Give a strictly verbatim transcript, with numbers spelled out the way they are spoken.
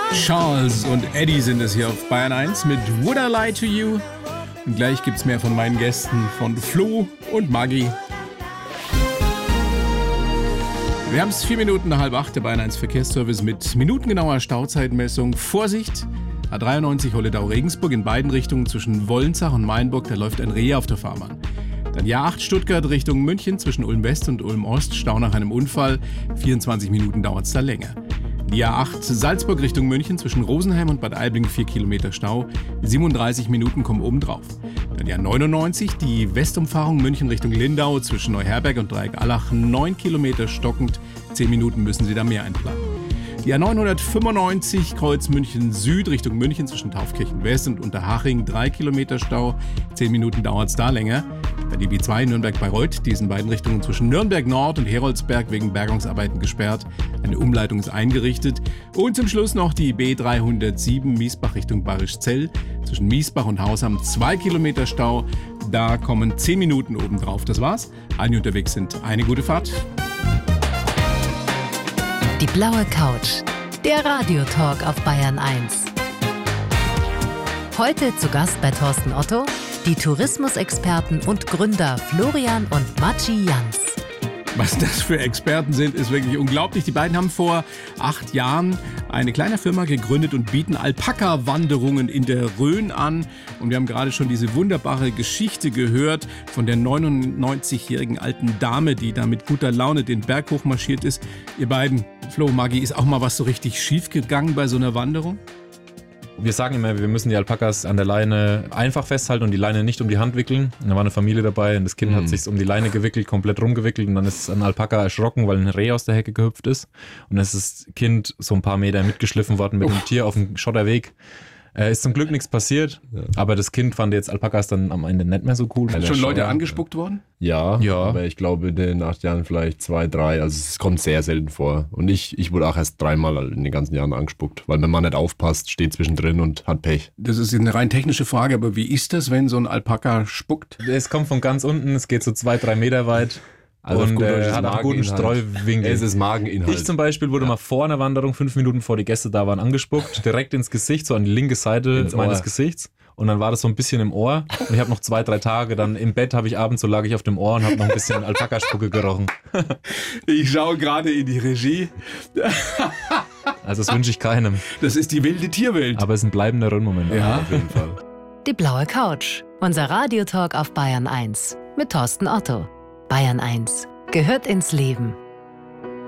Charles und Eddie sind es hier auf Bayern eins mit Would I Lie to You? Und gleich gibt's mehr von meinen Gästen, von Flo und Maggi. Wir haben es vier Minuten nach halb acht, der Bayern eins Verkehrsservice mit minutengenauer Stauzeitmessung. Vorsicht! A dreiundneunzig Holledau-Regensburg in beiden Richtungen zwischen Wolnzach und Mainburg, da läuft ein Reh auf der Fahrbahn. Dann die A acht Stuttgart Richtung München zwischen Ulm-West und Ulm-Ost, Stau nach einem Unfall, vierundzwanzig Minuten dauert es da länger. Die A acht Salzburg Richtung München zwischen Rosenheim und Bad Aibling, vier Kilometer Stau, siebenunddreißig Minuten kommen oben drauf. Dann die A neunundneunzig, die Westumfahrung München Richtung Lindau zwischen Neuherberg und Dreieck-Allach, neun Kilometer stockend, zehn Minuten müssen Sie da mehr einplanen. Die A neunhundertfünfundneunzig Kreuz München Süd Richtung München zwischen Taufkirchen West und Unterhaching, drei Kilometer Stau, zehn Minuten dauert es da länger. Dann die B zwei Nürnberg-Bayreuth, die ist in beiden Richtungen zwischen Nürnberg Nord und Heroldsberg wegen Bergungsarbeiten gesperrt. Eine Umleitung ist eingerichtet. Und zum Schluss noch die B dreihundertsieben Miesbach Richtung Bayerischzell zwischen Miesbach und Hausham, zwei Kilometer Stau. Da kommen zehn Minuten obendrauf. Das war's. Alle, die unterwegs sind, eine gute Fahrt. Die blaue Couch, der Radiotalk auf Bayern eins. Heute zu Gast bei Thorsten Otto, die Tourismusexperten und Gründer Florian und Matschi Jans. Was das für Experten sind, ist wirklich unglaublich. Die beiden haben vor acht Jahren eine kleine Firma gegründet und bieten Alpaka-Wanderungen in der Rhön an. Und wir haben gerade schon diese wunderbare Geschichte gehört von der neunundneunzigjährigen alten Dame, die da mit guter Laune den Berg hochmarschiert ist. Ihr beiden, Flo, Maggi, ist auch mal was so richtig schief gegangen bei so einer Wanderung? Wir sagen immer, wir müssen die Alpakas an der Leine einfach festhalten und die Leine nicht um die Hand wickeln. Da war eine Familie dabei und das Kind mhm. hat sich um die Leine gewickelt, komplett rumgewickelt und dann ist ein Alpaka erschrocken, weil ein Reh aus der Hecke gehüpft ist. Und dann ist das Kind so ein paar Meter mitgeschliffen worden mit dem Tier auf dem Schotterweg. Äh, ist zum Glück nichts passiert, ja. Aber das Kind fand jetzt Alpakas dann am Ende nicht mehr so cool. Sind schon Leute angespuckt worden? Ja, ja, aber ich glaube in den acht Jahren vielleicht zwei, drei, also es kommt sehr selten vor. Und ich, ich wurde auch erst dreimal in den ganzen Jahren angespuckt, weil wenn man nicht aufpasst, steht zwischendrin und hat Pech. Das ist eine rein technische Frage, aber wie ist das, wenn so ein Alpaka spuckt? Es kommt von ganz unten, es geht so zwei, drei Meter weit. Also und äh, hat einen guten Streuwinkel. Es ist Mageninhalt. Ich zum Beispiel wurde ja. mal vor einer Wanderung, fünf Minuten bevor die Gäste da waren, angespuckt, direkt ins Gesicht, so an die linke Seite ins meines Ohr. Gesichts. Und dann war das so ein bisschen im Ohr. Und ich habe noch zwei, drei Tage dann im Bett, habe ich abends, so lag ich auf dem Ohr und habe noch ein bisschen Alpakaspucke gerochen. Ich schaue gerade in die Regie. Also das wünsche ich keinem. Das ist die wilde Tierwelt. Aber es ist ein bleibender Rennmoment. Ja, auf jeden Fall. Die blaue Couch, unser Radiotalk auf Bayern eins mit Thorsten Otto. Bayern eins gehört ins Leben.